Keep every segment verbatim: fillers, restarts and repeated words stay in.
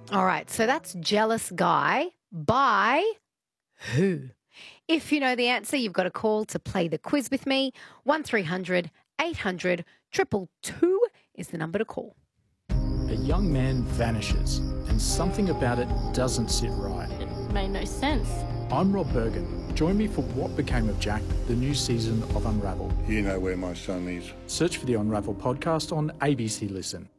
All right, so that's Jealous Guy by who? If you know the answer, you've got a call to play the quiz with me. one three hundred eight hundred two two two is the number to call. A young man vanishes and something about it doesn't sit right. It made no sense. I'm Rob Bergen. Join me for What Became of Jack, the new season of Unravel. You know where my son is. Search for the Unravel podcast on A B C Listen.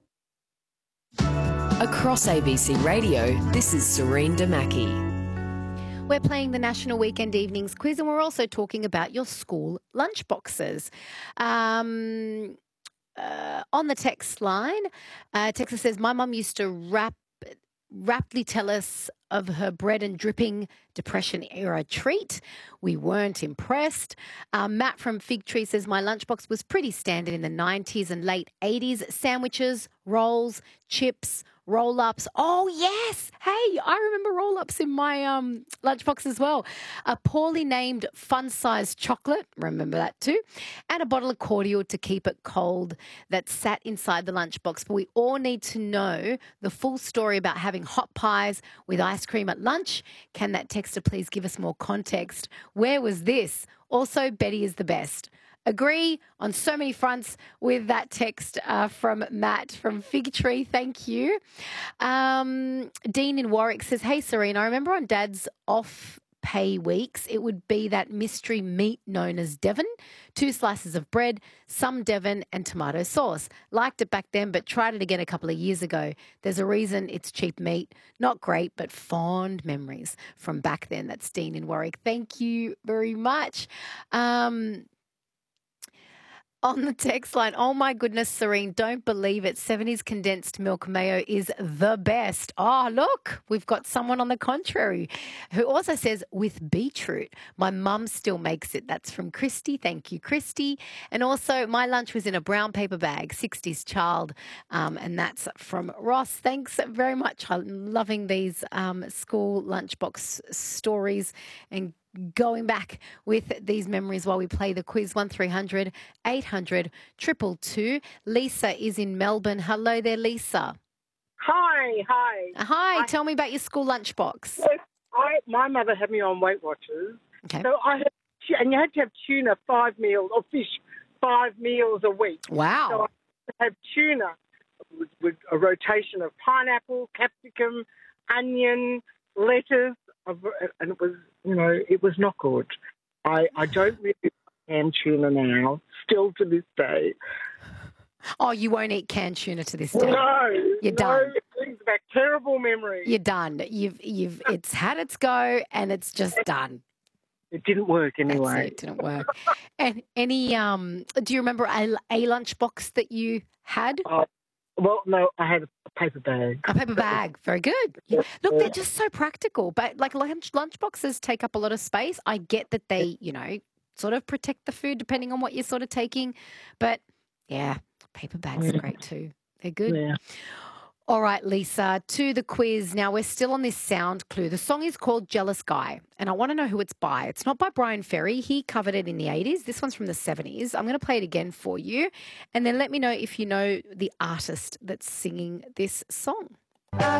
Across A B C Radio, this is Serene Damaki. We're playing the National Weekend Evenings Quiz, and we're also talking about your school lunchboxes. Um, uh, on the text line, uh, Texas says, my mum used to rap, rapidly tell us of her bread and dripping Depression-era treat. We weren't impressed. Um, Matt from Fig Tree says, my lunchbox was pretty standard in the nineties and late eighties. Sandwiches, rolls, chips, roll-ups. Oh, yes. Hey, I remember roll-ups in my um, lunchbox as well. A poorly named fun-sized chocolate, remember that too, and a bottle of cordial to keep it cold that sat inside the lunchbox. But we all need to know the full story about having hot pies with ice cream at lunch. Can that texter please give us more context? Where was this? Also, Betty is the best. Agree on so many fronts with that text uh, from Matt from Fig Tree. Thank you. Um, Dean in Warwick says, hey, Serene, I remember on Dad's off pay weeks, it would be that mystery meat known as Devon, two slices of bread, some Devon and tomato sauce. Liked it back then, but tried it again a couple of years ago. There's a reason it's cheap meat. Not great, but fond memories from back then. That's Dean in Warwick. Thank you very much. Um, On the text line, oh my goodness, Serene, don't believe it. seventies condensed milk mayo is the best. Oh, look, we've got someone on the contrary who also says with beetroot. My mum still makes it. That's from Christy. Thank you, Christy. And also, my lunch was in a brown paper bag, sixties child, um, and that's from Ross. Thanks very much. I'm loving these um, school lunchbox stories and going back with these memories while we play the quiz. one three hundred eight hundred two two two. Lisa is in Melbourne. Hello there, Lisa. Hi, hi. Hi, I, tell me about your school lunchbox. I, my mother had me on Weight Watchers. Okay. So I had, and you had to have tuna five meals, or fish five meals a week. Wow. So I had tuna with, with a rotation of pineapple, capsicum, onion, lettuce, and it was, you know, it was not good. I, I don't really like canned tuna now, still to this day. Oh, you won't eat canned tuna to this day. No, You're no, done. it brings back terrible memories. You're done. You've you've it's had its go and it's just done. It didn't work anyway. That's it, it didn't work. And any um do you remember a, a lunchbox that you had? Uh, well, no, I had a paper bag. A paper bag. Very good. Yeah. Look, they're just so practical. But like lunch lunchboxes take up a lot of space. I get that they, you know, sort of protect the food depending on what you're sort of taking. But yeah, paper bags are great too. They're good. Yeah. All right, Lisa, to the quiz. Now, we're still on this sound clue. The song is called Jealous Guy, and I want to know who it's by. It's not by Brian Ferry. He covered it in the eighties. This one's from the seventies. I'm going to play it again for you, and then let me know if you know the artist that's singing this song.